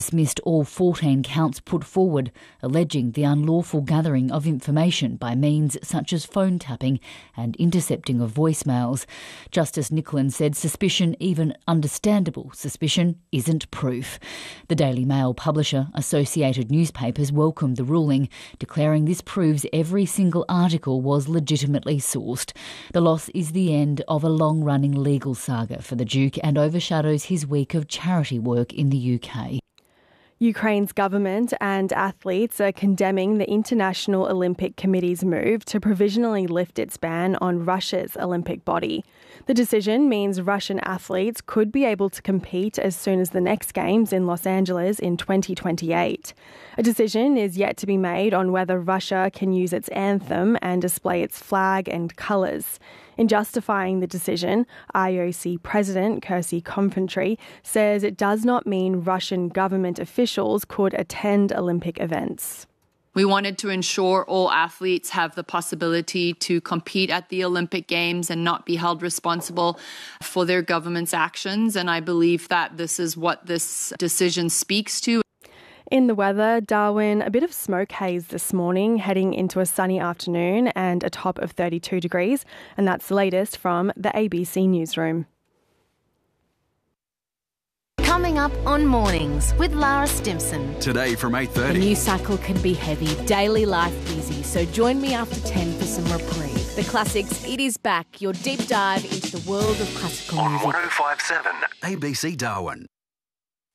dismissed all 14 counts put forward, alleging the unlawful gathering of information by means such as phone tapping and intercepting of voicemails. Justice Nicklin said suspicion, even understandable suspicion, isn't proof. The Daily Mail publisher, Associated Newspapers, welcomed the ruling, declaring this proves every single article was legitimately sourced. The loss is the end of a long-running legal saga for the Duke and overshadows his week of charity work in the UK. Ukraine's government and athletes are condemning the International Olympic Committee's move to provisionally lift its ban on Russia's Olympic body. The decision means Russian athletes could be able to compete as soon as the next Games in Los Angeles in 2028. A decision is yet to be made on whether Russia can use its anthem and display its flag and colours. In justifying the decision, IOC President Kirsty Coventry says it does not mean Russian government officials could attend Olympic events. We wanted to ensure all athletes have the possibility to compete at the Olympic Games and not be held responsible for their government's actions. And I believe that this is what this decision speaks to. In the weather, Darwin, a bit of smoke haze this morning, heading into a sunny afternoon and a top of 32 degrees. And that's the latest from the ABC Newsroom. Coming up on Mornings with Lara Stimson. Today from 8:30. The news cycle can be heavy, daily life busy, so join me after 10 for some reprieve. The classics, it is back, your deep dive into the world of classical music. On 1057 ABC Darwin.